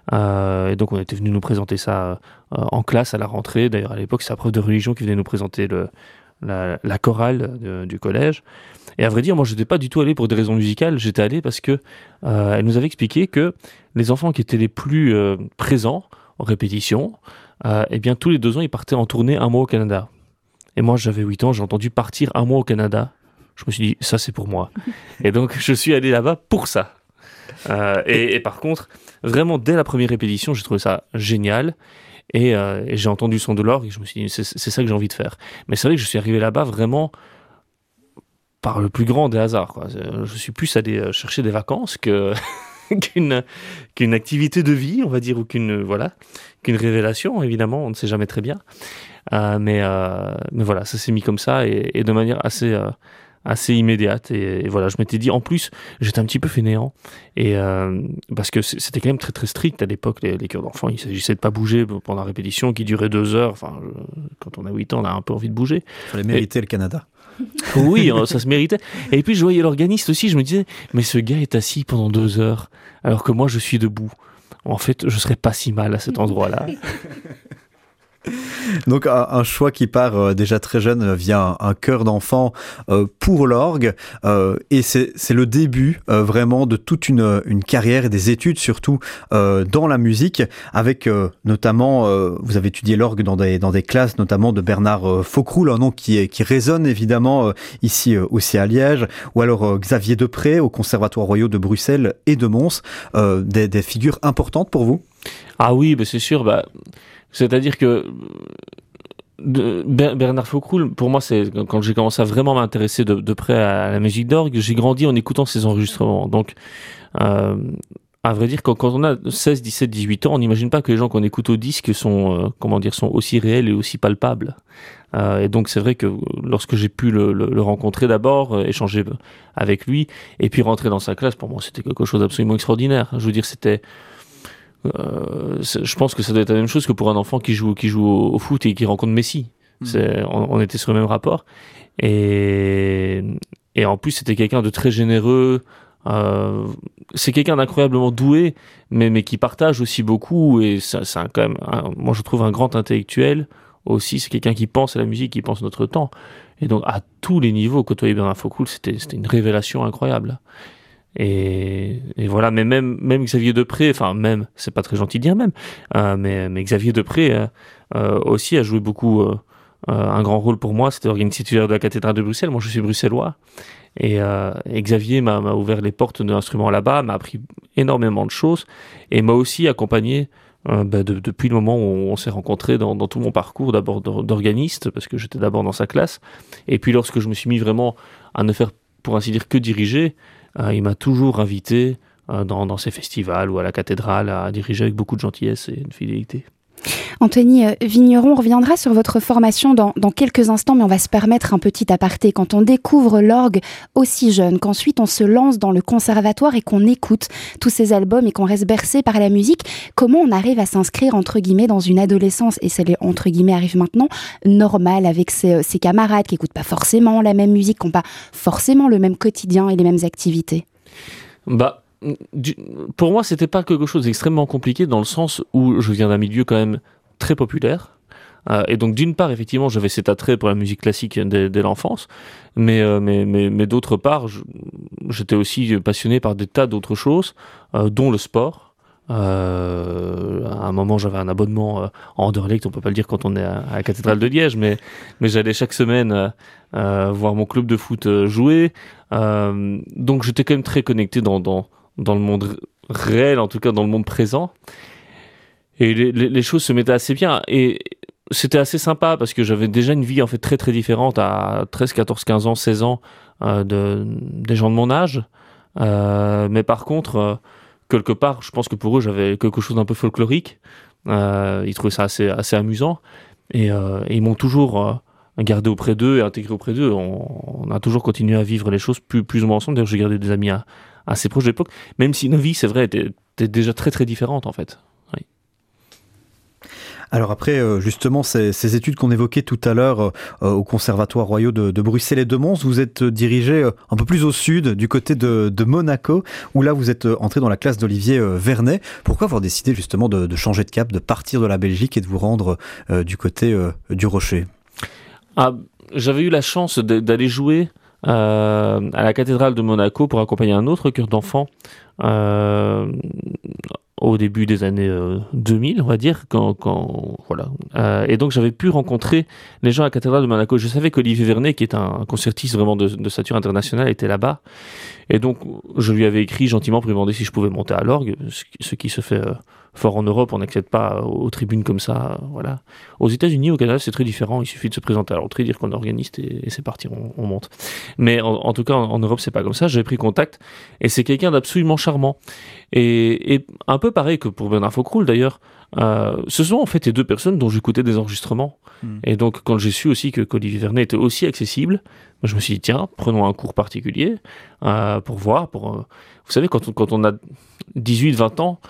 Et donc on était venu nous présenter ça en classe à la rentrée. D'ailleurs à l'époque c'est la prof de religion qui venait nous présenter la chorale du collège. Et à vrai dire, moi je n'étais pas du tout allé pour des raisons musicales, j'étais allé parce que elle nous avait expliqué que les enfants qui étaient les plus présents en répétition, eh bien tous les 2 ans ils partaient en tournée un mois au Canada. Et moi j'avais 8 ans, j'ai entendu partir un mois au Canada. Je me suis dit, ça c'est pour moi. Et donc je suis allé là-bas pour ça. Et par contre, vraiment dès la première répétition, j'ai trouvé ça génial. Et j'ai entendu le son de l'orgue et je me suis dit, c'est ça que j'ai envie de faire. Mais c'est vrai que je suis arrivé là-bas vraiment par le plus grand des hasards, quoi. Je suis plus allé chercher des vacances qu'une activité de vie, on va dire, ou qu'une révélation, évidemment, on ne sait jamais très bien. Mais voilà, ça s'est mis comme ça et de manière assez immédiate. Et voilà, je m'étais dit, en plus, j'étais un petit peu fainéant. Et parce que c'était quand même très très strict à l'époque, les chœurs d'enfants. Il s'agissait de pas bouger pendant la répétition qui durait 2 heures. Enfin, quand on a 8 ans, on a un peu envie de bouger. Il fallait mériter le Canada. Oui, ça se méritait. Et puis je voyais l'organiste aussi, je me disais, mais ce gars est assis pendant 2 heures, alors que moi je suis debout. En fait, je serais pas si mal à cet endroit-là. Donc un choix qui part déjà très jeune via un chœur d'enfant pour l'orgue et c'est le début vraiment de toute une carrière et des études surtout dans la musique avec notamment vous avez étudié l'orgue dans des classes notamment de Bernard Faucroul, un nom qui résonne évidemment ici aussi à Liège, ou alors Xavier Depré au Conservatoire Royal de Bruxelles et de Mons, des figures importantes pour vous? Ah oui, bah c'est sûr, c'est-à-dire que Bernard Faucroul, pour moi, c'est quand j'ai commencé à vraiment m'intéresser de près à la musique d'orgue, j'ai grandi en écoutant ses enregistrements. Donc, à vrai dire, quand on a 16, 17, 18 ans, on n'imagine pas que les gens qu'on écoute au disque sont aussi réels et aussi palpables. Et donc, c'est vrai que lorsque j'ai pu le rencontrer d'abord, échanger avec lui, et puis rentrer dans sa classe, pour moi, c'était quelque chose d'absolument extraordinaire. Je veux dire, je pense que ça doit être la même chose que pour un enfant qui joue au foot et qui rencontre Messi. On était sur le même rapport. Et en plus, c'était quelqu'un de très généreux. C'est quelqu'un d'incroyablement doué, mais qui partage aussi beaucoup. Et c'est quand même, moi, je trouve un grand intellectuel aussi. C'est quelqu'un qui pense à la musique, qui pense notre temps. Et donc, à tous les niveaux, côtoyer Bernard Faucroul, c'était une révélation incroyable. Et voilà, mais même Xavier Depré, enfin même, c'est pas très gentil de dire même, mais Xavier Depré aussi a joué beaucoup un grand rôle pour moi. C'était organisé titulaire de la cathédrale de Bruxelles. Moi, je suis bruxellois, et Xavier m'a ouvert les portes de l'instrument là-bas, m'a appris énormément de choses et m'a aussi accompagné depuis le moment où on s'est rencontrés dans tout mon parcours, d'abord d'organiste parce que j'étais d'abord dans sa classe, et puis lorsque je me suis mis vraiment à ne faire, pour ainsi dire, que diriger. Il m'a toujours invité dans ses festivals ou à la cathédrale à diriger avec beaucoup de gentillesse et de fidélité. Anthony Vigneron, on reviendra sur votre formation dans quelques instants, mais on va se permettre un petit aparté. Quand on découvre l'orgue aussi jeune, qu'ensuite on se lance dans le conservatoire et qu'on écoute tous ces albums et qu'on reste bercé par la musique, comment on arrive à s'inscrire entre guillemets dans une adolescence, et celle entre guillemets arrive maintenant, normale, avec ses camarades qui n'écoutent pas forcément la même musique, qui n'ont pas forcément le même quotidien et les mêmes activités? Pour moi, c'était pas quelque chose d'extrêmement compliqué dans le sens où je viens d'un milieu quand même très populaire. Et donc, d'une part, effectivement, j'avais cet attrait pour la musique classique dès l'enfance, mais d'autre part, j'étais aussi passionné par des tas d'autres choses, dont le sport. À un moment, j'avais un abonnement à Anderlecht, on peut pas le dire quand on est à la cathédrale de Liège, mais j'allais chaque semaine voir mon club de foot jouer. Donc, j'étais quand même très connecté dans le monde réel, en tout cas dans le monde présent. Et les choses se mettaient assez bien. Et c'était assez sympa parce que j'avais déjà une vie en fait très très différente à 13, 14, 15 ans, 16 ans des gens de mon âge. Mais par contre, quelque part, je pense que pour eux, j'avais quelque chose d'un peu folklorique. Ils trouvaient ça assez amusant. Et ils m'ont toujours gardé auprès d'eux et intégré auprès d'eux. On a toujours continué à vivre les choses plus ou moins ensemble. D'ailleurs, j'ai gardé des amis assez proches de l'époque, même si nos vies, c'est vrai, étaient déjà très très différentes en fait. Oui. Alors après, justement, ces études qu'on évoquait tout à l'heure au Conservatoire royal de Bruxelles et de Mons, vous êtes dirigé un peu plus au sud, du côté de Monaco, où là vous êtes entré dans la classe d'Olivier Vernet. Pourquoi avoir décidé justement de changer de cap, de partir de la Belgique et de vous rendre du côté du Rocher? J'avais eu la chance d'aller jouer à la cathédrale de Monaco pour accompagner un autre chœur d'enfants au début des années 2000, on va dire, voilà. Et donc j'avais pu rencontrer les gens à la cathédrale de Monaco. Je savais qu'Olivier Vernet, qui est un concertiste vraiment de stature internationale, était là-bas. Et donc je lui avais écrit gentiment pour lui demander si je pouvais monter à l'orgue, ce qui se fait fort en Europe. On n'accède pas aux tribunes comme ça, voilà. Aux États-Unis, au Canada, c'est très différent. Il suffit de se présenter à l'entrée, dire qu'on est organiste et c'est parti, on monte. Mais en tout cas, en Europe, c'est pas comme ça. J'avais pris contact et c'est quelqu'un d'absolument charmant. Et un peu pareil que pour Bernard Faucroul d'ailleurs, ce sont en fait les deux personnes dont j'écoutais des enregistrements. Et donc quand j'ai su aussi qu'Olivier Vernet était aussi accessible, je me suis dit tiens, prenons un cours particulier pour voir. Vous savez, quand on a 18-20 ans,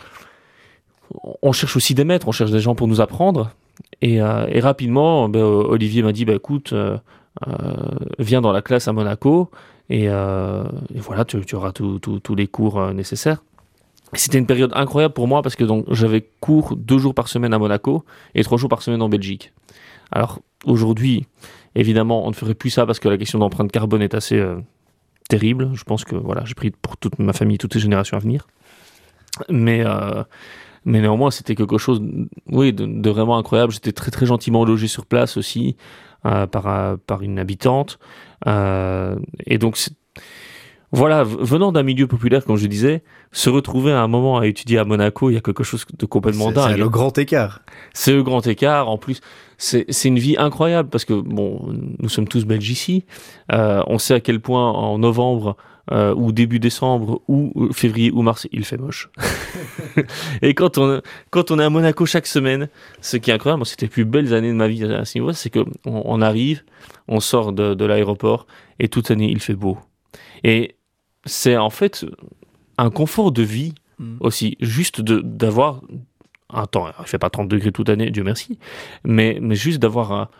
on cherche aussi des maîtres, on cherche des gens pour nous apprendre. Et rapidement, Olivier m'a dit écoute, viens dans la classe à Monaco et voilà, tu auras tous les cours nécessaires. C'était une période incroyable pour moi parce que donc, j'avais cours 2 jours par semaine à Monaco et 3 jours par semaine en Belgique. Alors aujourd'hui, évidemment, on ne ferait plus ça parce que la question d'empreinte carbone est assez terrible. Je pense que voilà, j'ai pris pour toute ma famille, toutes les générations à venir. Mais néanmoins, c'était quelque chose de vraiment incroyable. J'étais très très gentiment logé sur place aussi par une habitante. Et donc voilà, venant d'un milieu populaire, comme je disais, se retrouver à un moment à étudier à Monaco, il y a quelque chose de complètement dingue. C'est le grand écart. C'est le grand écart. En plus, c'est une vie incroyable parce que, bon, nous sommes tous belges ici. On sait à quel point en novembre ou début décembre ou février ou mars, il fait moche. Et quand on est à Monaco chaque semaine, ce qui est incroyable, c'était les plus belles années de ma vie à ce niveau, c'est qu'on arrive, on sort de l'aéroport et toute l'année, il fait beau. Et c'est en fait un confort de vie aussi, juste d'avoir un temps, il ne fait pas 30 degrés toute l'année, Dieu merci, mais juste d'avoir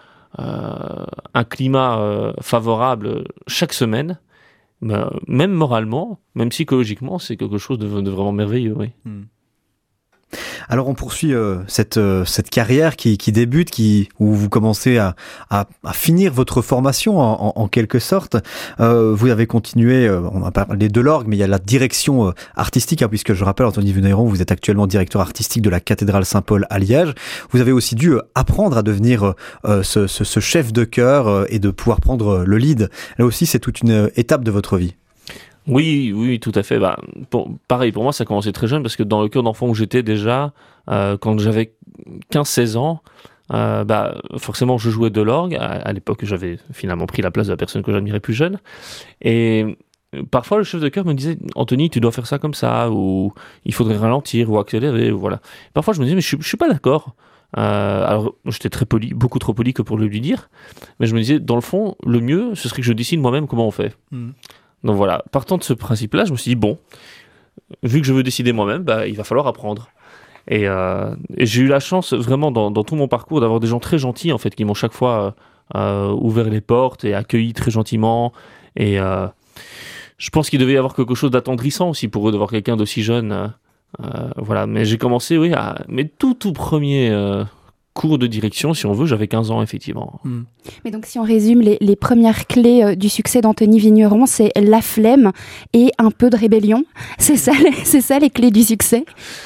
un climat favorable chaque semaine, même moralement, même psychologiquement, c'est quelque chose de vraiment merveilleux. Oui. Alors on poursuit cette carrière qui débute, où vous commencez à finir votre formation en quelque sorte. Vous avez continué, on a parlé de l'orgue, mais il y a la direction artistique, puisque je rappelle, Anthony Vigneron, vous êtes actuellement directeur artistique de la cathédrale Saint-Paul à Liège. Vous avez aussi dû apprendre à devenir ce chef de chœur et de pouvoir prendre le lead. Là aussi, c'est toute une étape de votre vie. Oui, tout à fait. Pareil, pour moi, ça a commencé très jeune parce que dans le chœur d'enfant où j'étais déjà, quand j'avais 15-16 ans, forcément, je jouais de l'orgue. À l'époque, j'avais finalement pris la place de la personne que j'admirais plus jeune. Et parfois, le chef de chœur me disait « Anthony, tu dois faire ça comme ça » ou « Il faudrait ralentir ou accélérer ». Voilà. Parfois, je me disais « Mais je suis pas d'accord ». Alors, j'étais très poli, beaucoup trop poli que pour le lui dire. Mais je me disais, dans le fond, le mieux, ce serait que je décide moi-même comment on fait. Donc voilà, partant de ce principe-là, je me suis dit, bon, vu que je veux décider moi-même, il va falloir apprendre. Et j'ai eu la chance, vraiment, dans tout mon parcours, d'avoir des gens très gentils, en fait, qui m'ont chaque fois ouvert les portes et accueilli très gentiment. Et je pense qu'il devait y avoir quelque chose d'attendrissant aussi pour eux de voir quelqu'un d'aussi jeune. Voilà, mais j'ai commencé, mes tout premiers cours de direction, si on veut, j'avais 15 ans, effectivement. Mais donc, si on résume les premières clés du succès d'Anthony Vigneron, c'est la flemme et un peu de rébellion. C'est ça les clés du succès.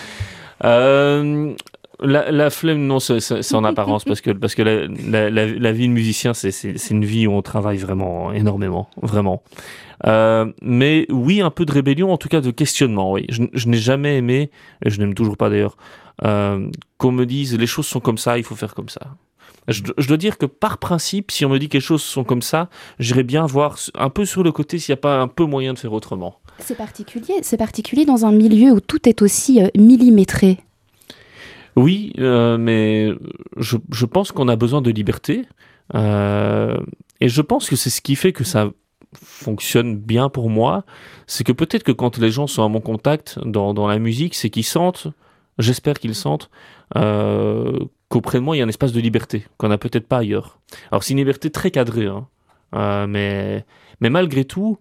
La flemme, non, c'est en apparence, parce que la vie de musicien, c'est une vie où on travaille vraiment énormément, vraiment. Mais oui, un peu de rébellion, en tout cas de questionnement, oui. Je n'ai jamais aimé, et je n'aime toujours pas d'ailleurs, qu'on me dise les choses sont comme ça, il faut faire comme ça. Je dois dire que par principe, si on me dit que les choses sont comme ça, j'irais bien voir un peu sur le côté s'il n'y a pas un peu moyen de faire autrement. C'est particulier dans un milieu où tout est aussi millimétré. Oui, mais je pense qu'on a besoin de liberté, et je pense que c'est ce qui fait que ça fonctionne bien pour moi, c'est que peut-être que quand les gens sont à mon contact dans la musique, c'est qu'ils sentent, j'espère qu'ils sentent, qu'auprès de moi, il y a un espace de liberté qu'on n'a peut-être pas ailleurs. Alors, c'est une liberté très cadrée, mais malgré tout,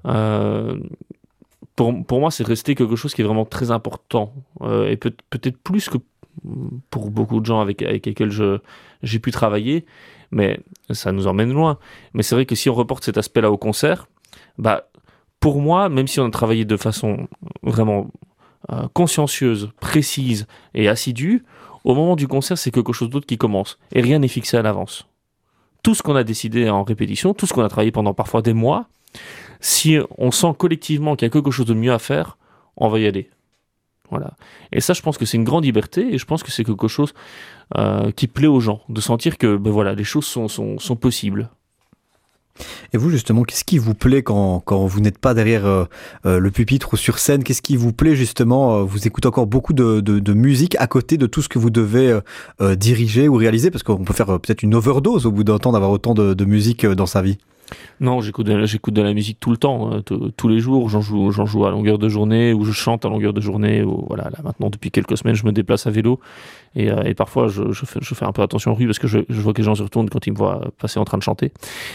pour moi, c'est resté quelque chose qui est vraiment très important, et peut-être plus que pour beaucoup de gens avec lesquels j'ai pu travailler, mais ça nous emmène loin. Mais c'est vrai que si on reporte cet aspect-là au concert, pour moi, même si on a travaillé de façon vraiment consciencieuse, précise et assidue, au moment du concert, c'est quelque chose d'autre qui commence. Et rien n'est fixé à l'avance. Tout ce qu'on a décidé en répétition, tout ce qu'on a travaillé pendant parfois des mois, si on sent collectivement qu'il y a quelque chose de mieux à faire, on va y aller. Voilà. Et ça, je pense que c'est une grande liberté, et je pense que c'est quelque chose qui plaît aux gens, de sentir que les choses sont possibles. Et vous, justement, qu'est-ce qui vous plaît quand vous n'êtes pas derrière le pupitre ou sur scène? Qu'est-ce qui vous plaît, justement? Vous écoutez encore beaucoup de musique à côté de tout ce que vous devez diriger ou réaliser? Parce qu'on peut faire peut-être une overdose au bout d'un temps d'avoir autant de musique dans sa vie. Non, j'écoute de la musique tout le temps, tous les jours. J'en joue à longueur de journée, ou je chante à longueur de journée. Ou voilà, là maintenant depuis quelques semaines, je me déplace à vélo et parfois je fais un peu attention au bruit parce que je vois que les gens se retournent quand ils me voient passer en train de chanter.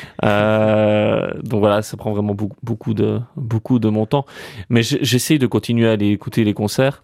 Donc voilà, ça prend vraiment beaucoup de mon temps. Mais j'essaye de continuer à aller écouter les concerts.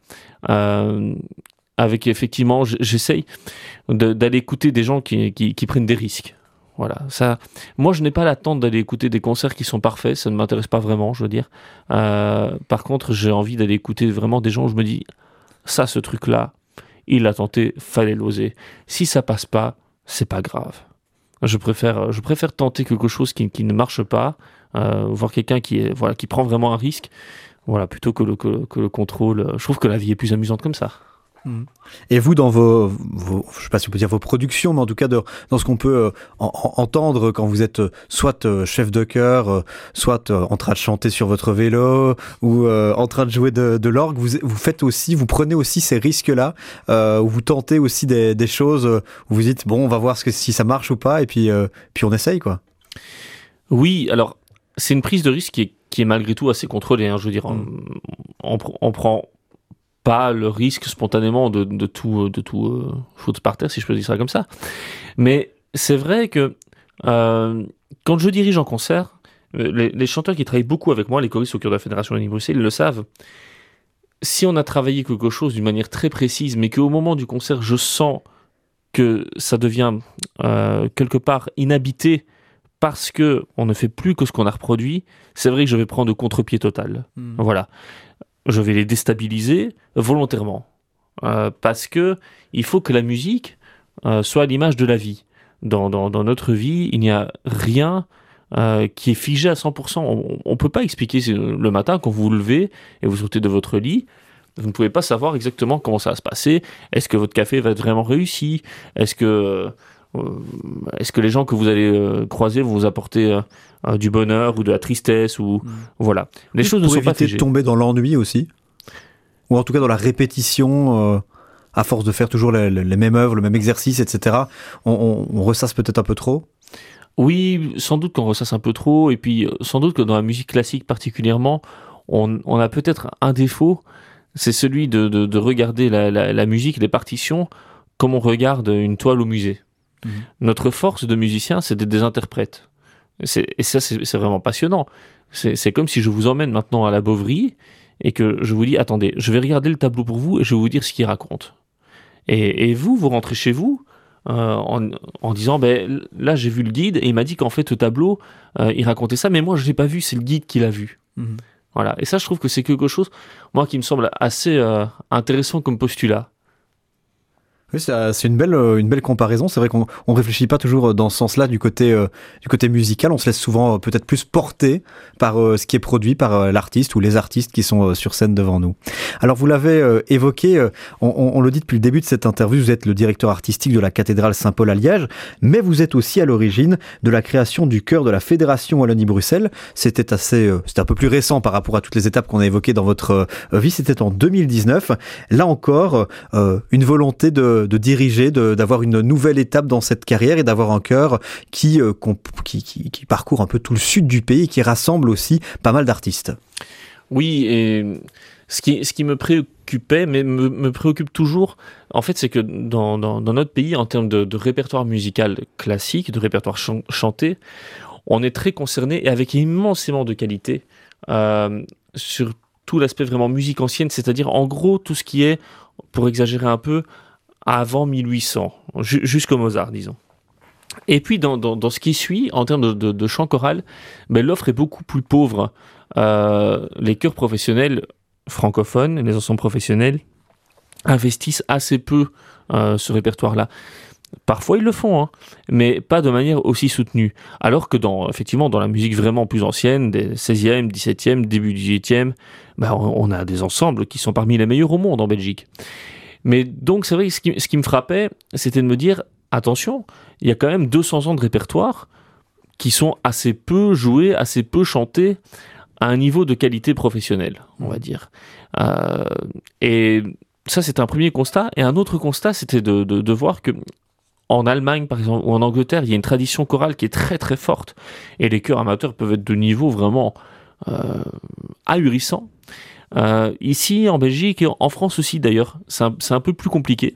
Avec effectivement, j'essaye d'aller écouter des gens qui prennent des risques. Voilà, ça. Moi, je n'ai pas l'attente d'aller écouter des concerts qui sont parfaits. Ça ne m'intéresse pas vraiment, je veux dire. Par contre, j'ai envie d'aller écouter vraiment des gens où je me dis, ça, ce truc-là, il l'a tenté, fallait l'oser. Si ça passe pas, c'est pas grave. Je préfère tenter quelque chose qui ne marche pas, voir quelqu'un qui prend vraiment un risque, plutôt que le contrôle. Je trouve que la vie est plus amusante comme ça. Et vous, dans vos je sais pas si on peut dire vos productions, mais en tout cas dans ce qu'on peut entendre quand vous êtes soit chef de chœur, soit en train de chanter sur votre vélo, ou en train de jouer de l'orgue, vous prenez aussi ces risques-là, où vous tentez aussi des choses, où vous dites bon, on va voir si ça marche ou pas, et puis on essaye, quoi. Oui, alors c'est une prise de risque qui est malgré tout assez contrôlée, je veux dire, on prend pas le risque spontanément de tout foutre par terre, si je peux dire ça comme ça. Mais c'est vrai que quand je dirige en concert, les chanteurs qui travaillent beaucoup avec moi, les choristes au cœur de la Fédération Wallonie-Bruxelles, ils le savent. Si on a travaillé quelque chose d'une manière très précise, mais qu'au moment du concert, je sens que ça devient quelque part inhabité parce qu'on ne fait plus que ce qu'on a reproduit, c'est vrai que je vais prendre le contre-pied total. Voilà. Je vais les déstabiliser volontairement. Parce que il faut que la musique soit à l'image de la vie. Dans notre vie, il n'y a rien qui est figé à 100%. On ne peut pas expliquer le matin quand vous vous levez et vous sortez de votre lit. Vous ne pouvez pas savoir exactement comment ça va se passer. Est-ce que votre café va être vraiment réussi? Est-ce que les gens que vous allez croiser vont vous apporter du bonheur ou de la tristesse voilà. Les choses ne sont pas figées. Pour éviter de tomber dans l'ennui aussi, ou en tout cas dans la répétition, à force de faire toujours les mêmes œuvres, le même exercice, etc. On ressasse peut-être un peu trop. Oui, sans doute qu'on ressasse un peu trop, et puis sans doute que dans la musique classique particulièrement, on a peut-être un défaut, c'est celui de regarder la musique, les partitions, comme on regarde une toile au musée. Notre force de musicien, c'est d'être des interprètes. Et ça, c'est vraiment passionnant. C'est comme si je vous emmène maintenant à la Bovary et que je vous dis, attendez, je vais regarder le tableau pour vous et je vais vous dire ce qu'il raconte. Et vous rentrez chez vous en disant, là j'ai vu le guide et il m'a dit qu'en fait le tableau, il racontait ça, mais moi je ne l'ai pas vu, c'est le guide qui l'a vu. Voilà. Et ça, je trouve que c'est quelque chose, moi, qui me semble assez intéressant comme postulat. Oui, c'est une belle comparaison. C'est vrai qu'on réfléchit pas toujours dans ce sens-là du côté musical. On se laisse souvent peut-être plus porter par ce qui est produit par l'artiste ou les artistes qui sont sur scène devant nous. Alors vous l'avez évoqué, on le dit depuis le début de cette interview, vous êtes le directeur artistique de la cathédrale Saint-Paul à Liège, mais vous êtes aussi à l'origine de la création du chœur de la Fédération Wallonie-Bruxelles. C'était un peu plus récent par rapport à toutes les étapes qu'on a évoquées dans votre vie. C'était en 2019. Là encore, une volonté de diriger, d'avoir une nouvelle étape dans cette carrière et d'avoir un chœur qui parcourt un peu tout le sud du pays et qui rassemble aussi pas mal d'artistes. Oui, et ce qui me préoccupait, mais me préoccupe toujours, en fait, c'est que dans notre pays, en termes de répertoire musical classique, de répertoire chanté, on est très concerné et avec immensément de qualité sur tout l'aspect vraiment musique ancienne, c'est-à-dire en gros tout ce qui est, pour exagérer un peu, avant 1800, jusqu'au Mozart, disons. Et puis dans ce qui suit, en termes de chant choral, l'offre est beaucoup plus pauvre. Les chœurs professionnels francophones, les ensembles professionnels, investissent assez peu ce répertoire-là. Parfois ils le font, hein, mais pas de manière aussi soutenue. Alors que effectivement, dans la musique vraiment plus ancienne, des 16e, 17e, début 18e, on a des ensembles qui sont parmi les meilleurs au monde en Belgique. Mais donc c'est vrai que ce qui me frappait, c'était de me dire, attention, il y a quand même 200 ans de répertoire qui sont assez peu joués, assez peu chantés à un niveau de qualité professionnelle, on va dire. Et ça, c'était un premier constat. Et un autre constat, c'était de voir que en Allemagne, par exemple, ou en Angleterre, il y a une tradition chorale qui est très très forte. Et les chœurs amateurs peuvent être de niveau vraiment ahurissant. Ici, en Belgique et en France aussi d'ailleurs, c'est un peu plus compliqué.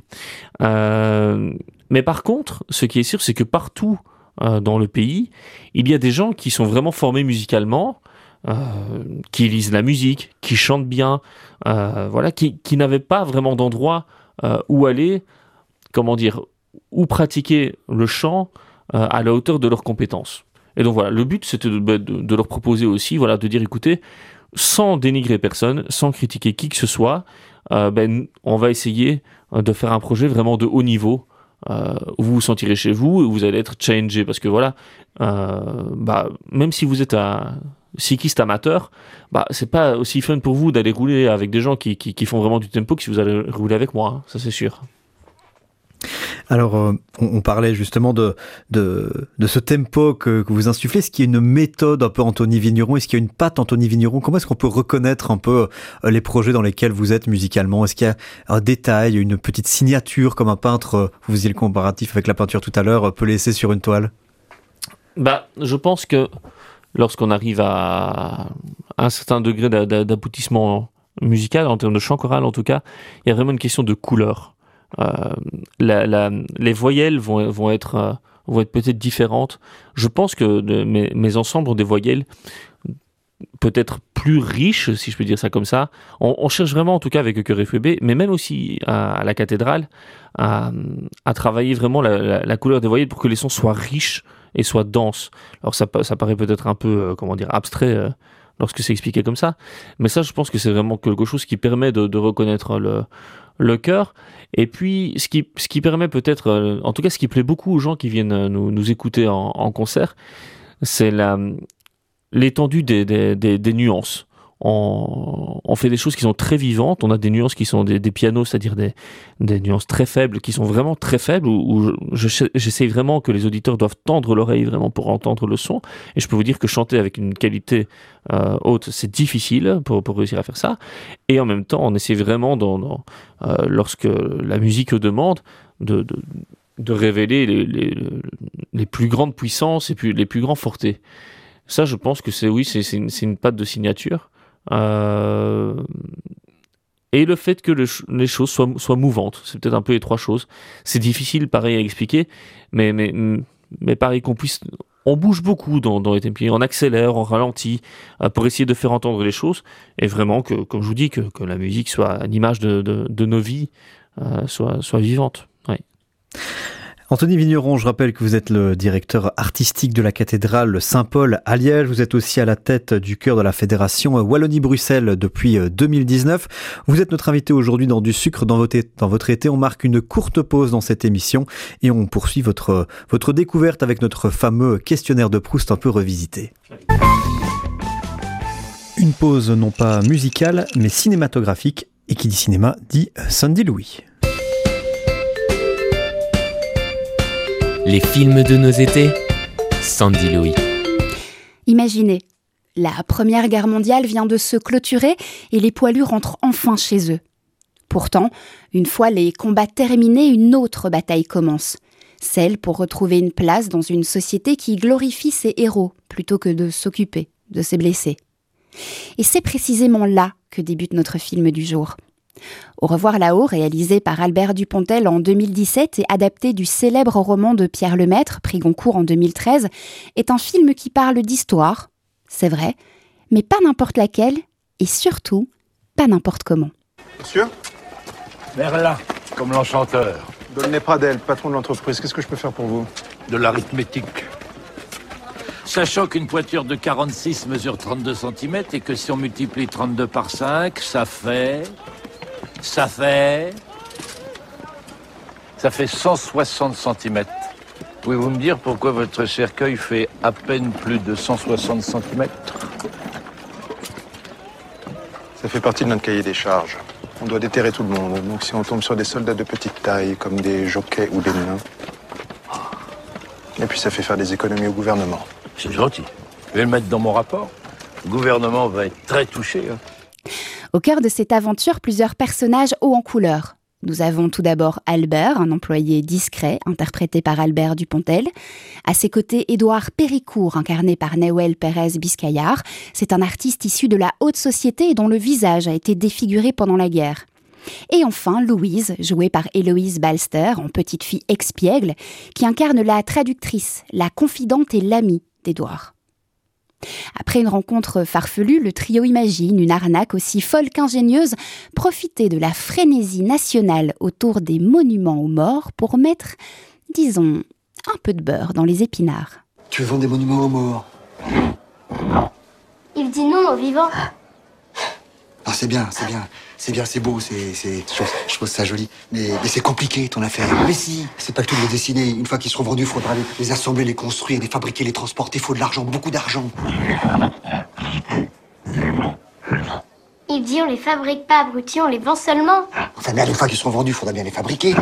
Mais par contre, ce qui est sûr, c'est que partout dans le pays, il y a des gens qui sont vraiment formés musicalement, qui lisent la musique, qui chantent bien, qui n'avaient pas vraiment d'endroit où aller, où pratiquer le chant à la hauteur de leurs compétences. Et donc voilà, le but c'était de leur proposer aussi, de dire écoutez, sans dénigrer personne, sans critiquer qui que ce soit, on va essayer de faire un projet vraiment de haut niveau, où vous vous sentirez chez vous et où vous allez être challengé, parce que même si vous êtes un cycliste amateur, c'est pas aussi fun pour vous d'aller rouler avec des gens qui font vraiment du tempo que si vous allez rouler avec moi, hein, ça c'est sûr. Alors, on parlait justement de ce tempo que vous insufflez. Est-ce qu'il y a une méthode un peu Anthony Vigneron? Est-ce qu'il y a une patte Anthony Vigneron? Comment est-ce qu'on peut reconnaître un peu les projets dans lesquels vous êtes musicalement? Est-ce qu'il y a un détail, une petite signature comme un peintre, vous faisiez le comparatif avec la peinture tout à l'heure, peut laisser sur une toile? Je pense que lorsqu'on arrive à un certain degré d'aboutissement musical, en termes de chant choral en tout cas, il y a vraiment une question de couleur. Les voyelles vont être peut-être différentes. Je pense que mes ensembles ont des voyelles peut-être plus riches, si je peux dire ça comme ça. On cherche vraiment, en tout cas avec le chœur FEB, mais même aussi à la cathédrale, à travailler vraiment la couleur des voyelles pour que les sons soient riches et soient denses. Alors ça paraît peut-être un peu, abstrait lorsque c'est expliqué comme ça, mais ça, je pense que c'est vraiment quelque chose qui permet de reconnaître le chœur. Et puis, ce qui permet peut-être, en tout cas, ce qui plaît beaucoup aux gens qui viennent nous écouter en concert, c'est l'étendue des nuances. On fait des choses qui sont très vivantes. On a des nuances qui sont des pianos, c'est-à-dire des nuances très faibles, qui sont vraiment très faibles, où j'essaye vraiment que les auditeurs doivent tendre l'oreille vraiment pour entendre le son. Et je peux vous dire que chanter avec une qualité haute, c'est difficile pour réussir à faire ça. Et en même temps, on essaie vraiment, lorsque la musique le demande, de révéler les plus grandes puissances et puis les plus grands fortés. Ça, je pense que c'est une patte de signature. Et le fait que les choses soient mouvantes, c'est peut-être un peu les trois choses. C'est difficile, pareil, à expliquer, mais pareil on bouge beaucoup dans les tempos, on accélère, on ralentit, pour essayer de faire entendre les choses, et vraiment que, comme je vous dis, que la musique soit à l'image de nos vies, soit vivante. Ouais. Anthony Vigneron, je rappelle que vous êtes le directeur artistique de la cathédrale Saint-Paul à Liège. Vous êtes aussi à la tête du chœur de la fédération Wallonie-Bruxelles depuis 2019. Vous êtes notre invité aujourd'hui dans Du sucre dans votre été. On marque une courte pause dans cette émission et on poursuit votre découverte avec notre fameux questionnaire de Proust un peu revisité. Une pause non pas musicale mais cinématographique, et qui dit cinéma dit Sandy Louis. Les films de nos étés, Sandy Louis. Imaginez, la Première Guerre mondiale vient de se clôturer et les poilus rentrent enfin chez eux. Pourtant, une fois les combats terminés, une autre bataille commence. Celle pour retrouver une place dans une société qui glorifie ses héros plutôt que de s'occuper de ses blessés. Et c'est précisément là que débute notre film du jour. Au revoir là-haut, réalisé par Albert Dupontel en 2017 et adapté du célèbre roman de Pierre Lemaitre, prix Goncourt en 2013, est un film qui parle d'histoire, c'est vrai, mais pas n'importe laquelle et surtout pas n'importe comment. Monsieur ? Merlin, comme l'enchanteur. Dolné Pradel, patron de l'entreprise. Qu'est-ce que je peux faire pour vous ? De l'arithmétique. Sachant qu'une pointure de 46 mesure 32 cm et que si on multiplie 32 par 5, ça fait 160 cm. Pouvez-vous me dire pourquoi votre cercueil fait à peine plus de 160 cm ? Ça fait partie de notre cahier des charges. On doit déterrer tout le monde. Donc si on tombe sur des soldats de petite taille, comme des jockeys ou des nains. Et puis ça fait faire des économies au gouvernement. C'est gentil. Je vais le mettre dans mon rapport. Le gouvernement va être très touché. Au cœur de cette aventure, plusieurs personnages hauts en couleur. Nous avons tout d'abord Albert, un employé discret, interprété par Albert Dupontel. À ses côtés, Édouard Péricourt, incarné par Nahuel Pérez Biscayar. C'est un artiste issu de la haute société et dont le visage a été défiguré pendant la guerre. Et enfin, Louise, jouée par Héloïse Balster, en petite fille expiègle, qui incarne la traductrice, la confidente et l'amie d'Édouard. Après une rencontre farfelue, le trio imagine une arnaque aussi folle qu'ingénieuse, profiter de la frénésie nationale autour des monuments aux morts pour mettre, disons, un peu de beurre dans les épinards. Tu veux vendre des monuments aux morts? Il dit non aux vivants. Ah, c'est bien, c'est beau, je trouve ça joli. Mais c'est compliqué, ton affaire. Mais si, c'est pas le tout de les dessiner. Une fois qu'ils seront vendus, il faudra les assembler, les construire, les fabriquer, les transporter. Il faut de l'argent, beaucoup d'argent. Il dit on les fabrique pas, abrutis, on les vend seulement. Enfin, mais une fois qu'ils seront vendus, il faudra bien les fabriquer.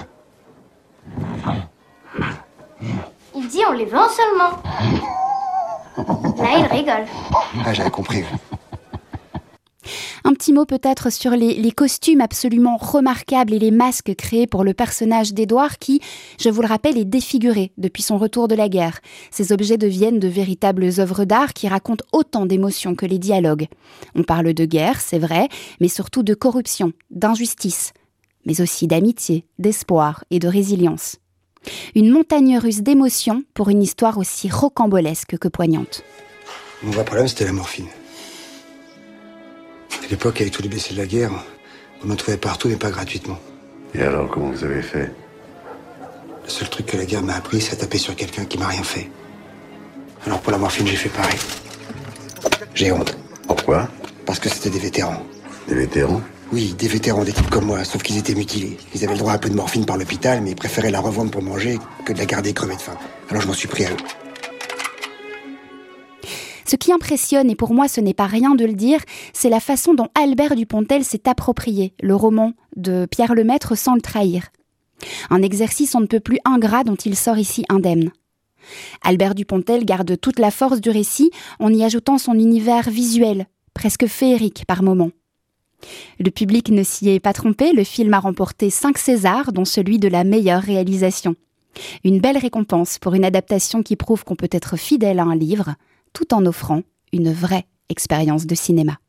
Il dit on les vend seulement. Là, il rigole. Ah, j'avais compris. Un petit mot peut-être sur les costumes absolument remarquables et les masques créés pour le personnage d'Édouard qui, je vous le rappelle, est défiguré depuis son retour de la guerre. Ces objets deviennent de véritables œuvres d'art qui racontent autant d'émotions que les dialogues. On parle de guerre, c'est vrai, mais surtout de corruption, d'injustice, mais aussi d'amitié, d'espoir et de résilience. Une montagne russe d'émotions pour une histoire aussi rocambolesque que poignante. Mon vrai problème, c'était la morphine. À l'époque, avec tous les blessés de la guerre, on en trouvait partout, mais pas gratuitement. Et alors, comment vous avez fait? Le seul truc que la guerre m'a appris, c'est à taper sur quelqu'un qui m'a rien fait. Alors pour la morphine, j'ai fait pareil. J'ai honte. Pourquoi? Parce que c'était des vétérans. Des vétérans? Oui, des vétérans, des types comme moi, sauf qu'ils étaient mutilés. Ils avaient le droit à un peu de morphine par l'hôpital, mais ils préféraient la revendre pour manger que de la garder crevée de faim. Alors je m'en suis pris à eux. Ce qui impressionne, et pour moi ce n'est pas rien de le dire, c'est la façon dont Albert Dupontel s'est approprié le roman de Pierre Lemaitre sans le trahir. Un exercice on ne peut plus ingrat dont il sort ici indemne. Albert Dupontel garde toute la force du récit en y ajoutant son univers visuel, presque féerique par moments. Le public ne s'y est pas trompé, le film a remporté 5 Césars, dont celui de la meilleure réalisation. Une belle récompense pour une adaptation qui prouve qu'on peut être fidèle à un livre, tout en offrant une vraie expérience de cinéma.